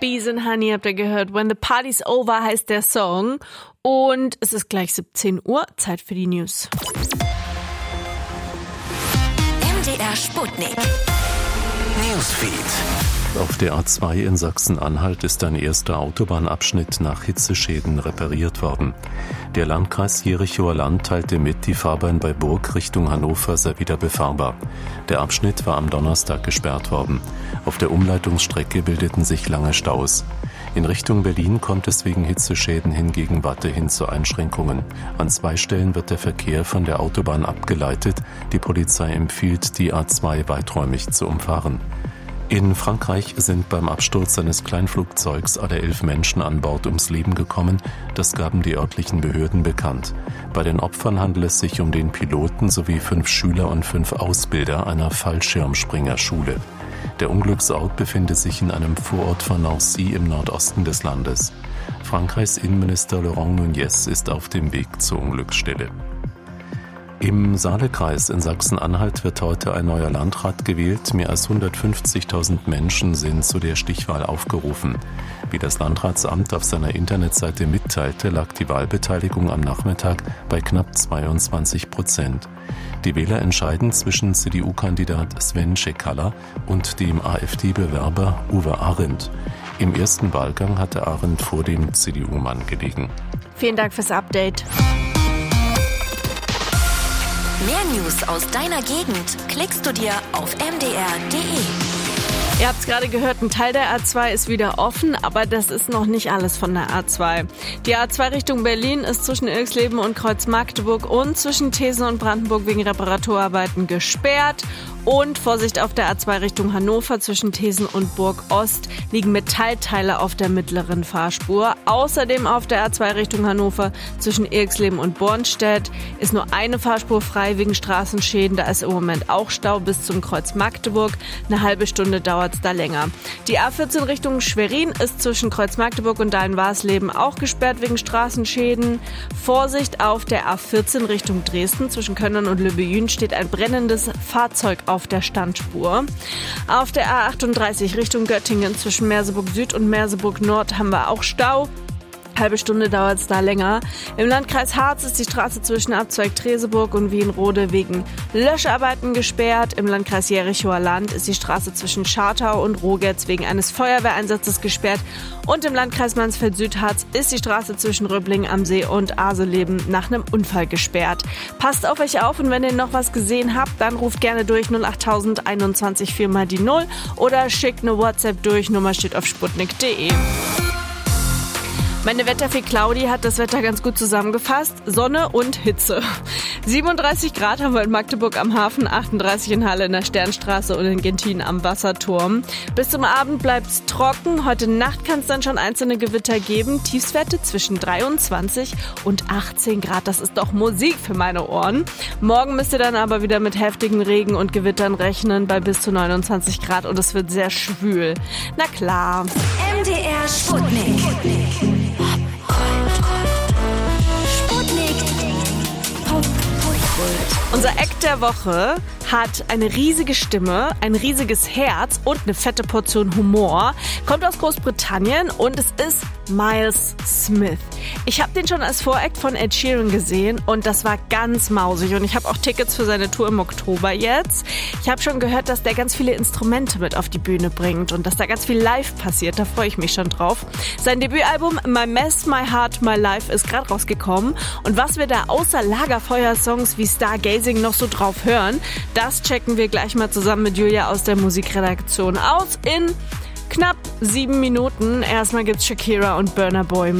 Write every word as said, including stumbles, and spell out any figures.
Bees and Honey habt ihr gehört. When the Party's Over heißt der Song. Und es ist gleich siebzehn Uhr, Zeit für die News. M D R Sputnik. Newsfeed. Auf der A zwei in Sachsen-Anhalt ist ein erster Autobahnabschnitt nach Hitzeschäden repariert worden. Der Landkreis Jerichower Land teilte mit, die Fahrbahn bei Burg Richtung Hannover sei wieder befahrbar. Der Abschnitt war am Donnerstag gesperrt worden. Auf der Umleitungsstrecke bildeten sich lange Staus. In Richtung Berlin kommt es wegen Hitzeschäden hingegen weiterhin zu Einschränkungen. An zwei Stellen wird der Verkehr von der Autobahn abgeleitet. Die Polizei empfiehlt, die A zwei weiträumig zu umfahren. In Frankreich sind beim Absturz eines Kleinflugzeugs alle elf Menschen an Bord ums Leben gekommen. Das gaben die örtlichen Behörden bekannt. Bei den Opfern handelt es sich um den Piloten sowie fünf Schüler und fünf Ausbilder einer Fallschirmspringerschule. Der Unglücksort befindet sich in einem Vorort von Nancy im Nordosten des Landes. Frankreichs Innenminister Laurent Nunez ist auf dem Weg zur Unglücksstelle. Im Saalekreis in Sachsen-Anhalt wird heute ein neuer Landrat gewählt. Mehr als hundertfünfzigtausend Menschen sind zu der Stichwahl aufgerufen. Wie das Landratsamt auf seiner Internetseite mitteilte, lag die Wahlbeteiligung am Nachmittag bei knapp zweiundzwanzig Prozent. Die Wähler entscheiden zwischen C D U-Kandidat Sven Cekala und dem AfD-Bewerber Uwe Arendt. Im ersten Wahlgang hatte Arendt vor dem C D U-Mann gelegen. Vielen Dank fürs Update. Mehr News aus deiner Gegend klickst du dir auf m d r punkt d e. Ihr habt es gerade gehört, ein Teil der A zwei ist wieder offen, aber das ist noch nicht alles von der A zwei. Die A zwei Richtung Berlin ist zwischen Ilksleben und Kreuz-Magdeburg und zwischen Thesen und Brandenburg wegen Reparaturarbeiten gesperrt. Und Vorsicht auf der A zwei Richtung Hannover zwischen Thesen und Burg Ost liegen Metallteile auf der mittleren Fahrspur. Außerdem auf der A zwei Richtung Hannover zwischen Ilksleben und Bornstedt ist nur eine Fahrspur frei wegen Straßenschäden. Da ist im Moment auch Stau bis zum Kreuz Magdeburg. Eine halbe Stunde dauert es da länger. Die A vierzehn Richtung Schwerin ist zwischen Kreuz Magdeburg und Dahlen-Warsleben auch gesperrt wegen Straßenschäden. Vorsicht auf der A vierzehn Richtung Dresden zwischen Könnern und Löbejün steht ein brennendes Fahrzeug auf der Standspur. Auf der A achtunddreißig Richtung Göttingen zwischen Merseburg Süd und Merseburg Nord haben wir auch Stau. Halbe Stunde dauert es da länger. Im Landkreis Harz ist die Straße zwischen Abzweig Treseburg und Wienrode wegen Löscharbeiten gesperrt. Im Landkreis Jerichower Land ist die Straße zwischen Schartau und Rogetz wegen eines Feuerwehreinsatzes gesperrt. Und im Landkreis Mansfeld-Südharz ist die Straße zwischen Röblingen am See und Aseleben nach einem Unfall gesperrt. Passt auf euch auf und wenn ihr noch was gesehen habt, dann ruft gerne durch null acht null null einundzwanzig vier mal die null oder schickt eine WhatsApp durch. Nummer steht auf sputnik punkt d e. Meine Wetterfee Claudi hat das Wetter ganz gut zusammengefasst. Sonne und Hitze. siebenunddreißig Grad haben wir in Magdeburg am Hafen, achtunddreißig in Halle in der Sternstraße und in Gentin am Wasserturm. Bis zum Abend bleibt's trocken. Heute Nacht kann es dann schon einzelne Gewitter geben. Tiefstwerte zwischen dreiundzwanzig und achtzehn Grad. Das ist doch Musik für meine Ohren. Morgen müsst ihr dann aber wieder mit heftigen Regen und Gewittern rechnen bei bis zu neunundzwanzig Grad und es wird sehr schwül. Na klar. M D R Sputnik. Unser Act der Woche hat eine riesige Stimme, ein riesiges Herz und eine fette Portion Humor. Kommt aus Großbritannien und es ist Miles Smith. Ich habe den schon als Voract von Ed Sheeran gesehen und das war ganz mausig. Und ich habe auch Tickets für seine Tour im Oktober jetzt. Ich habe schon gehört, dass der ganz viele Instrumente mit auf die Bühne bringt und dass da ganz viel live passiert. Da freue ich mich schon drauf. Sein Debütalbum My Mess, My Heart, My Life ist gerade rausgekommen. Und was wir da außer Lagerfeuer-Songs wie Stargazing noch so drauf hören, das checken wir gleich mal zusammen mit Julia aus der Musikredaktion aus in knapp sieben Minuten. Erstmal gibt's Shakira und Burna Boy mit